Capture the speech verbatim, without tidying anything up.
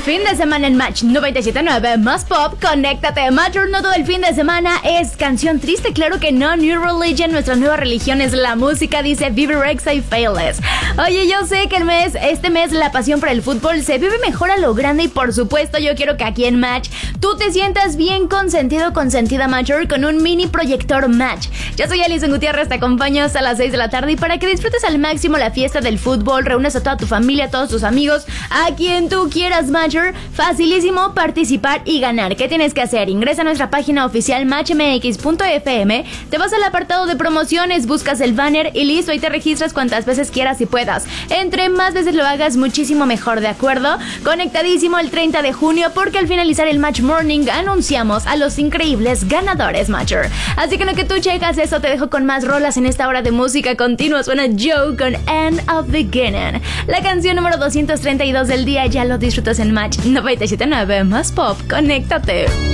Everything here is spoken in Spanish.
Fin de semana en Match noventa y siete punto nueve más pop, conéctate. Major, no todo el fin de semana es canción triste, claro que no. New Religion, nuestra nueva religión es la música, dice Vivi Rexa y Faithless. Oye, yo sé que el mes, este mes la pasión por el fútbol se vive mejor a lo grande y por supuesto yo quiero que aquí en Match tú te sientas bien consentido, consentida Major, con un mini proyector Match. Yo soy Alison Gutiérrez, te acompaño hasta las seis de la tarde y para que disfrutes al máximo la fiesta del fútbol, reúnes a toda tu familia, a todos tus amigos, a quien tú quieras Major. Facilísimo participar y ganar. ¿Qué tienes que hacer? Ingresa a nuestra página oficial match m x punto f m, te vas al apartado de promociones, buscas el banner y listo, ahí te registras cuantas veces quieras y puedas. Entre más veces lo hagas, muchísimo mejor, ¿de acuerdo? Conectadísimo el treinta de junio porque al finalizar el Match Morning anunciamos a los increíbles ganadores Matcher. Así que no que tú checas eso, te dejo con más rolas en esta hora de música continua. Suena Joe con End of Beginning, la canción número doscientos treinta y dos del día. Ya lo disfrutas en Match noventa y siete punto nueve más pop, conéctate.